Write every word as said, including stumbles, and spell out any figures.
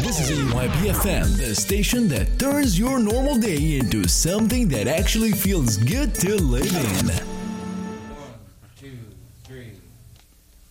This is A Y P F M, the station that turns your normal day into something that actually feels good to live in.